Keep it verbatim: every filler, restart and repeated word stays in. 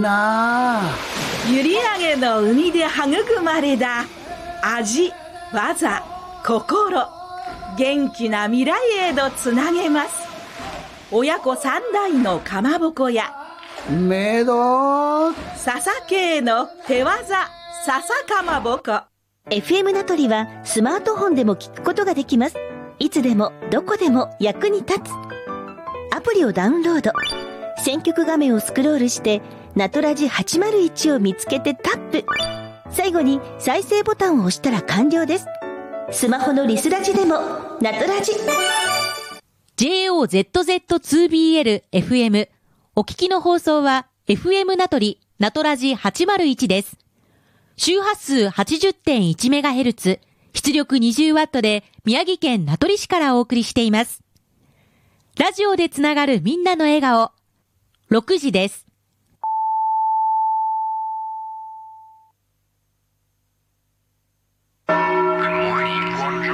な。 閖上の海で育まれた味、技、心、元気な未来へとつなげます。親子三代のかまぼこやめど笹系の手技、笹かまぼこ。 エフエム ナトリはスマートフォンでも聞くことができます。いつでもどこでも役に立つアプリをダウンロード。選曲画面をスクロールしてナトラジはちまるいちを見つけてタップ。最後に再生ボタンを押したら完了です。スマホのリスラジでもナトラジ。 ジェイオーゼットゼットツービーエルエフエム お聞きの放送は エフエム ナトリナトラジはちまるいちです。周波数 はちじゅってんいちメガヘルツ、出力 にじゅうワット で宮城県名取市からお送りしています。ラジオでつながるみんなの笑顔。ろくじです。